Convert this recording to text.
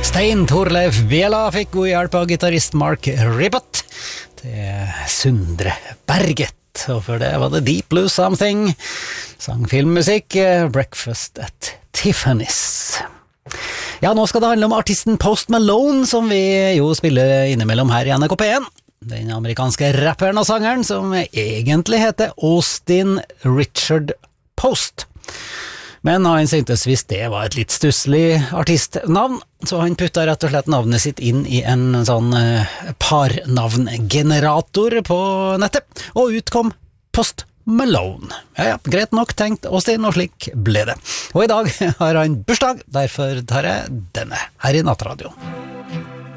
Stein Torleif Bjela fikk god hjelp av gitarist Mark Ribot til Sundre Berget, og for det var det Deep Blue Something, sang filmmusikk, Breakfast at Tiffany's. Ja, nå skal det handle om artisten Post Malone, som vi jo spiller innimellom her i NRK P1. Den amerikanske rapperen og sangeren som egentlig heter Austin Richard Post. Men han syntes hvis det var et litt stusslig artistnavn, så han putta rett og slett navnet sitt inn i en sånn parnavngenerator på nettet, og utkom Post Malone. Ja, greit nok tenkt Austin, og slik ble det. Og i dag har han bursdag, derfor tar jeg denne her i Nattradioen.